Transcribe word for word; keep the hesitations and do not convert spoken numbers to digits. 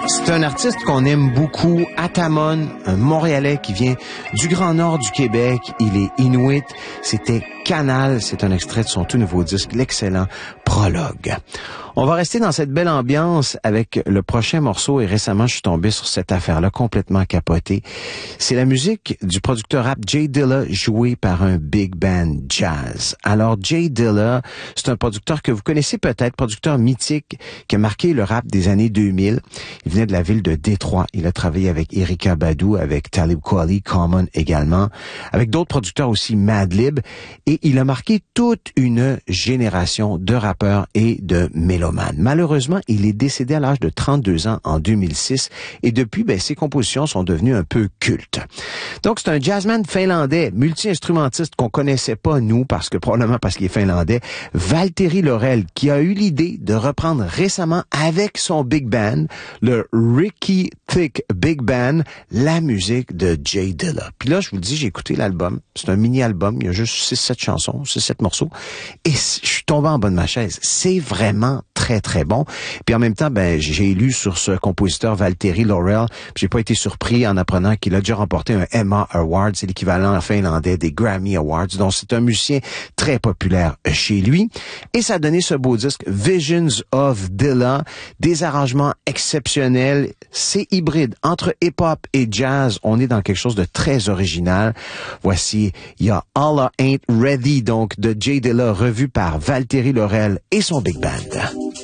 C'est un artiste qu'on aime beaucoup, Atamon, un Montréalais qui vient du Grand Nord du Québec. Il est Inuit. C'était Canal. C'est un extrait de son tout nouveau disque, l'excellent Prologue. On va rester dans cette belle ambiance avec le prochain morceau et récemment, je suis tombé sur cette affaire-là complètement capotée. C'est la musique du producteur rap J Dilla jouée par un big band jazz. Alors, J Dilla, c'est un producteur que vous connaissez peut-être, producteur mythique qui a marqué le rap des années deux mille. Il venait de la ville de Détroit. Il a travaillé avec Erykah Badu, avec Talib Kweli, Common également, avec d'autres producteurs aussi, Madlib, et il a marqué toute une génération de rappeurs et de mélomanes. Malheureusement, il est décédé à l'âge de trente-deux ans en deux mille six et depuis, ben, ses compositions sont devenues un peu cultes. Donc, c'est un jazzman finlandais, multi-instrumentiste qu'on connaissait pas, nous, parce que probablement parce qu'il est finlandais, Valtteri Laurel, qui a eu l'idée de reprendre récemment avec son big band, le Ricky Thick Big Band, la musique de J Dilla. Puis là, je vous le dis, j'ai écouté l'album. C'est un mini-album. Il y a juste six sept chansons, six sept morceaux. Et je suis tombé en bas de ma chaise. C'est vraiment très, très bon. Puis en même temps, ben, j'ai lu sur ce compositeur Valtteri Laurel. J'ai pas été surpris en apprenant qu'il a déjà remporté un Emma Award. C'est l'équivalent en finlandais des Grammy Awards. Donc, c'est un musicien très populaire chez lui. Et ça a donné ce beau disque Visions of Dilla. Des arrangements exceptionnels. C'est hybride. Entre hip-hop et jazz, on est dans quelque chose de très original. Voici, il y a Allah Ain't Ready, donc, de J Dilla, revu par Valtteri Laurel et son big band.